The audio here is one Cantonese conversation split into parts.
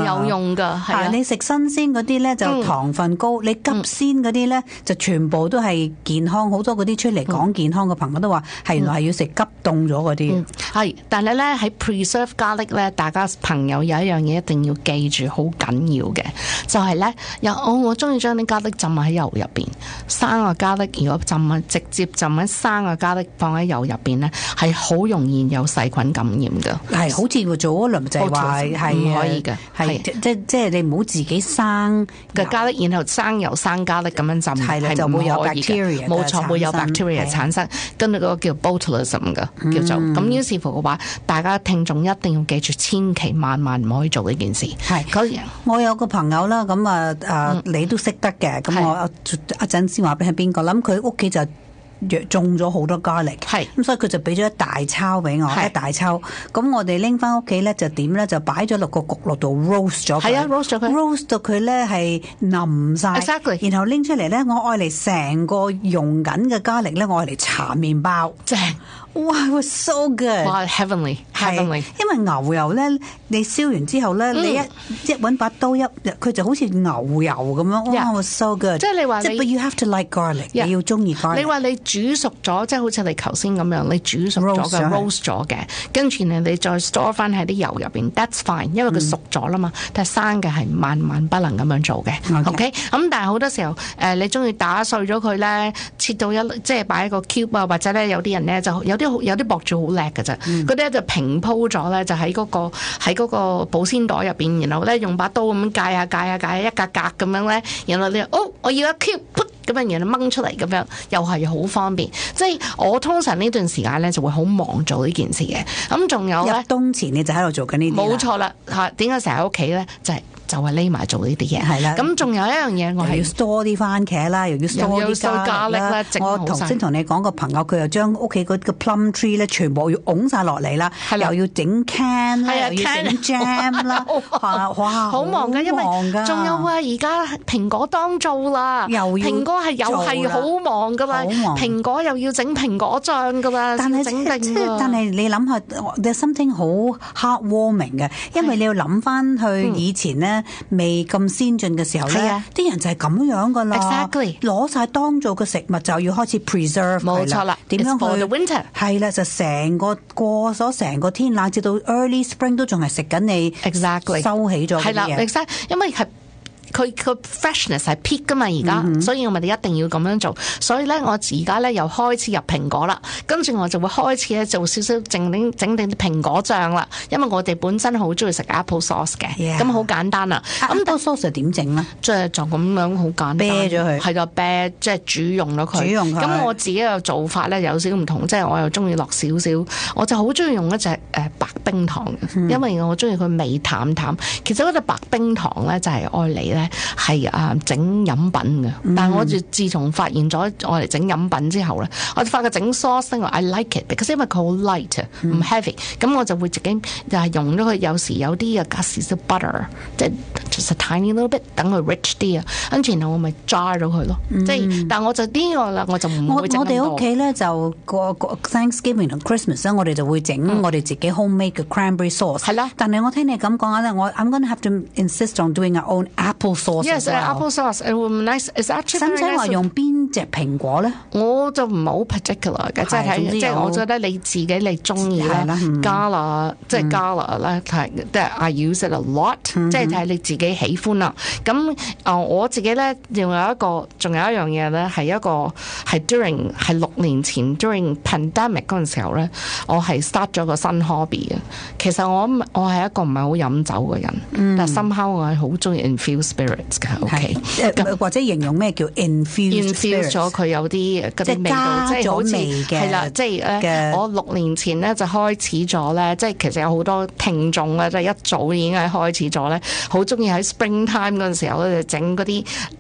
有用㗎，係啊， 你食新鮮嗰啲咧就糖分高，你急鮮嗰啲咧就全部都係健康，好多嗰啲出嚟講健康嘅朋友都話係原來係要食急凍咗嗰啲。 係，但係咧喺 preserve garlic 咧，大家朋友有一樣嘢一定要記住，好緊要嘅就係咧，我中意將啲咖喱浸喺油入邊，生嘅咖喱如果直接浸喺生嘅咖喱放喺油入邊咧，係好容易有細菌感染㗎。 係好似做嗰輪就係話係唔可以嘅， 係即係你唔好自己生嘅咖喱，然後生油生咖喱咁樣浸， 係就會有 bacteria， 冇錯，會有 bacteria 產生，跟住嗰個叫 botulism 嘅叫做。咁於是乎嘅話，大家聽眾一定要記住，千祈萬唔可以做呢件事。 係，我有個朋友啦，咁你都識得嘅，咁我一陣先話俾你邊個，諗佢屋企就種咗好多 garlic， 咁所以佢就俾咗一大抄俾我，一大抄。咁我哋拎翻屋企咧就點咧，就擺咗落個焗爐度 roast 咗佢。係啊 ，roast 咗佢 ，roast 到佢咧係腍晒。Exactly。然後拎出嚟咧，我愛嚟成個用緊嘅 garlic 咧，我愛嚟搽麵包。正。哇，it was so good！ 哇 ，heavenly， 因為牛油咧，你燒完之後咧，你一揾把刀佢就好似牛油咁樣，哇，it was so good！ 即係你話你 ，but you have to like garlic， 你要中意 garlic。 你話你煮熟咗，即係好似你頭先咁樣，你煮熟咗嘅 roast 咗嘅，跟住你再 store 翻喺啲油入邊 ，that's fine， 因為佢熟咗啦嘛。但係生嘅係萬不能咁樣做嘅 ，OK？ 咁但係好多時候，你中意打碎咗佢咧，切到即係擺一個 cube 啊，或者咧有啲人咧就有啲博主好叻㗎啫，嗰啲就平鋪咗咧，就喺嗰個保鮮袋入邊，然後咧用把刀咁樣界下一格格咁樣咧，然後你我要一 cube 咁樣，然後掹出嚟咁樣，又係好方便。即係我通常呢段時間咧就會好忙做呢件事嘅。咁仲有咧，入冬前你就喺度做緊呢啲。冇錯啦，嚇點解成日喺屋企咧就係匿埋做呢啲嘢，係啦。咁仲有一樣嘢，我係要 store 啲番茄啦，又要 store 啲咖喱啦。 我頭先同你講個朋友，佢又將屋企嗰個 plum tree 咧，全部要拱晒落嚟啦，又要整 can 啦，又要整 jam 啦，哇，好忙㗎，因為仲有啊，而家蘋果當造啦，蘋果係又係好忙㗎嘛，蘋果又要整蘋果醬㗎嘛， 但係你諗下 ，there's something 好 heartwarming 嘅，因為你要諗翻去以前咧。未咁先進嘅時候咧，啲人就係咁樣噶啦。 Exactly， 攞晒當造嘅食物就要開始 preserve。 冇錯啦， 點樣去 winter？ 係啦，就成個過咗成個天冷，至到 early spring 都仲係食緊你 exactly 收起咗嘅嘢。 係啦 ，exactly， 因為係。佢 freshness 係 peak 噶嘛而家，所以我哋一定要咁樣做。所以咧，我而家咧又開始入蘋果啦，跟住我就會開始咧做少少整定啲蘋果醬啦。因為我哋本身好中意食 apple sauce 嘅，咁好簡單啦。咁 apple sauce 係點整咧？ 即係就咁樣好簡單，啤咗佢， 係就啤，即係煮用咗佢。咁我自己嘅做法咧有少少唔同，即係我又中意落少少，我就好中意用一隻白冰糖，因為我中意佢味淡淡。其實嗰隻白冰糖咧就係愛嚟咧。係整飲品嘅，但係我自從發現咗我嚟整飲品之後咧，我就發覺整 sauce 咧 I like it，because 因為佢好 light 唔 heavy， 咁我就會自己就係用咗佢，有時有啲加少少 butter， 即係 just a tiny little bit， 等佢 rich 啲啊，跟住然後我咪 jar 咗佢咯，即係但係我就呢個啦，我就唔會整咁多。我哋屋企咧就個 Thanksgiving 同 Christmas 咧，我哋就會整我哋自己 homemade 嘅 cranberry sauce。係啦，但係我聽你咁講咧，I'm gonna have to insist on doing our own apple sauce。Yes, apple sauce. It will be nice. It's actually 使唔使話用邊隻蘋果咧？ 我就唔係好 particular 嘅，即係我覺得你自己你中意咧，Gala 即係 Gala 咧，即係 I use it a lot， 即係睇你自己喜歡啦。咁我自己咧，仲有一樣嘢咧，係係 during 係6年前 during pandemic 嗰陣時候咧，我係 start 咗個新 hobby 嘅。其實我係一個唔係好飲酒嘅人，但係 somehow 我係好中意 infuse spirits 嘅。OK， 或者形容咩叫 infuse 咗佢有啲嗰啲味道，即係好似係啦，即係咧，我6年前咧就開始咗咧，即係其實有好多聽眾咧，即係一早已經係開始咗咧，好中意喺 spring time 嗰陣時候咧就整嗰啲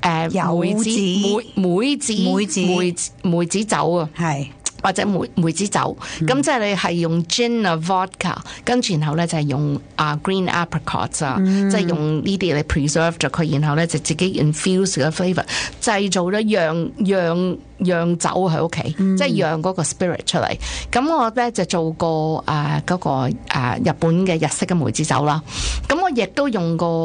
梅子酒啊，係。或者梅子酒，咁即係你係用 gin 啊 vodka， 跟住然後咧就係用green apricots 啊，即係用呢啲嚟 preserve 咗佢，然後咧就自己 infuse 嘅 flavour， 製造咗釀酒喺屋企，即係釀嗰個 spirit 出嚟。咁我咧就做過嗰個日本嘅日式嘅梅子酒啦。咁我亦都用過。